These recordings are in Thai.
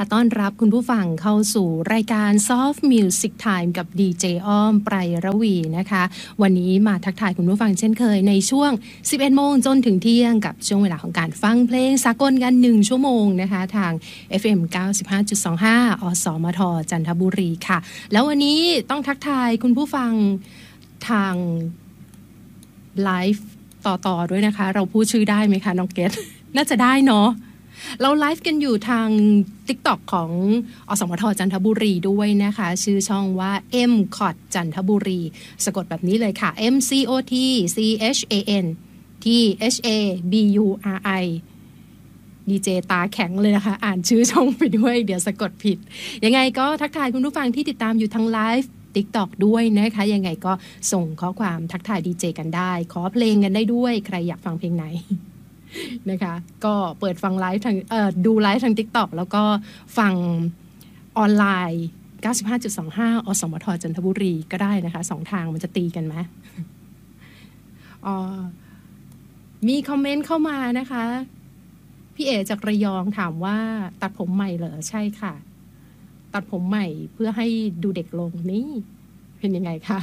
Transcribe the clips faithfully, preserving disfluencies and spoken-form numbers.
ต้อนรับคุณผู้ฟังเข้าสู่รายการ Soft Music Time กับ ดี เจ อ้อมไประวีนะคะวันนี้มาทักทายคุณผู้ฟังเช่นเคยในช่วง สิบเอ็ดโมงจนถึงเที่ยงกับช่วงเวลาของการฟังเพลงสากลกันหนึ่งชั่วโมงนะคะทาง เอฟ เอ็ม เก้าสิบห้าจุดสองห้า อสมทจันทบุรีค่ะแล้ววันนี้ต้องทักทายคุณผู้ฟังทางไลฟ์ต่อๆด้วยนะคะเราพูดชื่อได้ไหมคะน้องเกด น่าจะได้เนาะเราไลฟ์กันอยู่ทาง TikTok ของอสมทจันทบุรีด้วยนะคะชื่อช่องว่า M คอท จันทบุรีสะกดแบบนี้เลยค่ะ M C O T C H A N T H A B U R I ดีเจตาแข็งเลยนะคะอ่านชื่อช่องไปด้วยเดี๋ยวสะกดผิดยังไงก็ทักทายคุณผู้ฟังที่ติดตามอยู่ทางไลฟ์TikTok ด้วยนะคะยังไงก็ส่งข้อความทักทายดีเจกันได้ขอเพลงกันได้ด้วยใครอยากฟังเพลงไหนนะคะก็เปิดฟังไลฟ์ทางเอ่อดูไลฟ์ทาง TikTok แล้วก็ฟังออนไลน์ เก้าสิบห้าจุดสองห้า อสมทจันทบุรีก็ได้นะคะสองทางมันจะตีกันไหมอ๋อมีคอมเมนต์เข้ามานะคะพี่เอจากระยองถามว่าตัดผมใหม่เหรอใช่ค่ะตัดผมใหม่เพื่อให้ดูเด็กลงนี่เป็นยังไงคะ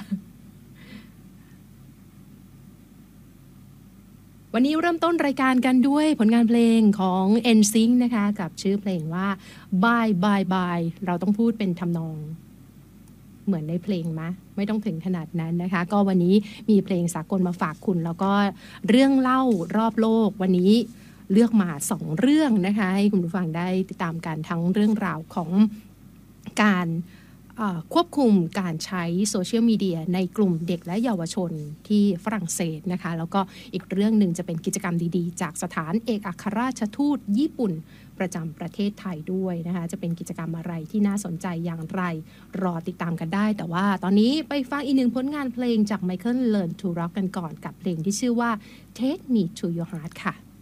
วันนี้เริ่มต้นรายการกันด้วยผลงานเพลงของ เอ็น ซิงค์ นะคะกับชื่อเพลงว่า Bye Bye Bye เราต้องพูดเป็นทำนองเหมือนในเพลงมะไม่ต้องถึงขนาดนั้นนะคะก็วันนี้มีเพลงสากลมาฝากคุณแล้วก็เรื่องเล่ารอบโลกวันนี้เลือกมาสองเรื่องนะคะให้คุณผู้ฟังได้ติดตามกันทั้งเรื่องราวของการควบคุมการใช้โซเชียลมีเดียในกลุ่มเด็กและเยาวชนที่ฝรั่งเศสนะคะแล้วก็อีกเรื่องหนึ่งจะเป็นกิจกรรมดีๆจากสถานเอกอัครราชทูตญี่ปุ่นประจำประเทศไทยด้วยนะคะจะเป็นกิจกรรมอะไรที่น่าสนใจอย่างไรรอติดตามกันได้แต่ว่าตอนนี้ไปฟังอีกหนึ่งผลงานเพลงจาก Michael Learn to Rock กันก่อนกับเพลงที่ชื่อว่า Take Me to Your Heart ค่ะ